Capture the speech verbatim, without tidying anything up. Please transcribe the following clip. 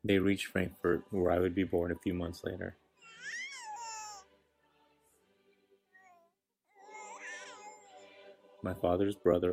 They reached Frankfurt, where I would be born a few months later. My father's brother